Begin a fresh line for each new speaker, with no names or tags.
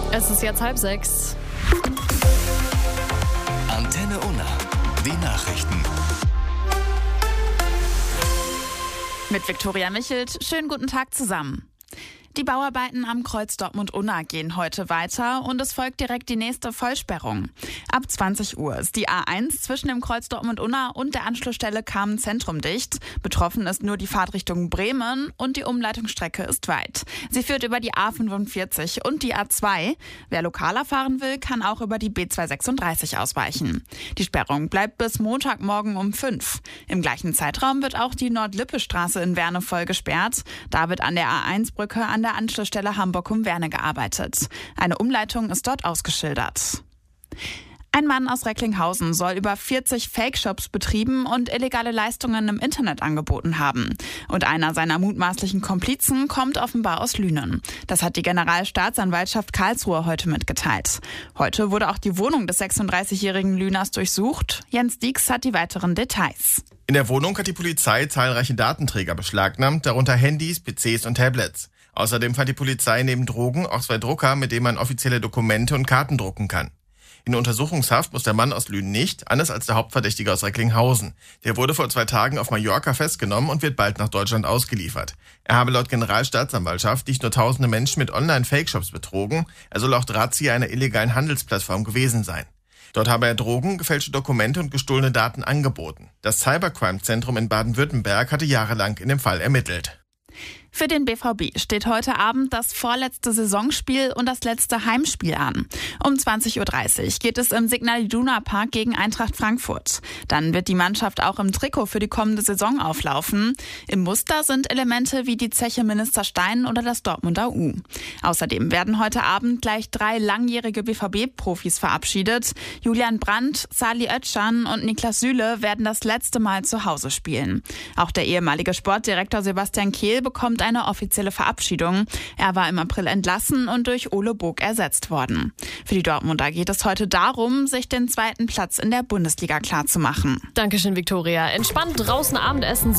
Es ist jetzt 5:30.
Antenne Unna. Die Nachrichten.
Mit Viktoria Michelt. Schönen guten Tag zusammen. Die Bauarbeiten am Kreuz Dortmund-Unna gehen heute weiter und es folgt direkt die nächste Vollsperrung. Ab 20 Uhr ist die A1 zwischen dem Kreuz Dortmund-Unna und der Anschlussstelle Kamen-Zentrum dicht. Betroffen ist nur die Fahrtrichtung Bremen und die Umleitungsstrecke ist weit. Sie führt über die A45 und die A2. Wer lokaler fahren will, kann auch über die B236 ausweichen. Die Sperrung bleibt bis Montagmorgen um 5. Im gleichen Zeitraum wird auch die Nord-Lippe-Straße in Werne voll gesperrt. Da wird an der A1-Brücke an der Anschlussstelle Hamburg-um-Werne gearbeitet. Eine Umleitung ist dort ausgeschildert. Ein Mann aus Recklinghausen soll über 40 Fake-Shops betrieben und illegale Leistungen im Internet angeboten haben. Und einer seiner mutmaßlichen Komplizen kommt offenbar aus Lünen. Das hat die Generalstaatsanwaltschaft Karlsruhe heute mitgeteilt. Heute wurde auch die Wohnung des 36-jährigen Lüners durchsucht. Jens Dieks hat die weiteren Details.
In der Wohnung hat die Polizei zahlreiche Datenträger beschlagnahmt, darunter Handys, PCs und Tablets. Außerdem fand die Polizei neben Drogen auch 2 Drucker, mit denen man offizielle Dokumente und Karten drucken kann. In Untersuchungshaft muss der Mann aus Lünen nicht, anders als der Hauptverdächtige aus Recklinghausen. Der wurde vor 2 Tagen auf Mallorca festgenommen und wird bald nach Deutschland ausgeliefert. Er habe laut Generalstaatsanwaltschaft nicht nur tausende Menschen mit Online-Fake-Shops betrogen, er soll auch Drahtzieher einer illegalen Handelsplattform gewesen sein. Dort habe er Drogen, gefälschte Dokumente und gestohlene Daten angeboten. Das Cybercrime-Zentrum in Baden-Württemberg hatte jahrelang in dem Fall ermittelt.
Für den BVB steht heute Abend das vorletzte Saisonspiel und das letzte Heimspiel an. Um 20.30 Uhr geht es im Signal Iduna Park gegen Eintracht Frankfurt. Dann wird die Mannschaft auch im Trikot für die kommende Saison auflaufen. Im Muster sind Elemente wie die Zeche Minister-Stein oder das Dortmunder U. Außerdem werden heute Abend gleich 3 langjährige BVB-Profis verabschiedet. Julian Brandt, Salih Özcan und Niklas Süle werden das letzte Mal zu Hause spielen. Auch der ehemalige Sportdirektor Sebastian Kehl bekommt eine offizielle Verabschiedung. Er war im April entlassen und durch Ole Bog ersetzt worden. Für die Dortmunder geht es heute darum, sich den 2. Platz in der Bundesliga klarzumachen.
Dankeschön, Viktoria. Entspannt draußen Abendessen.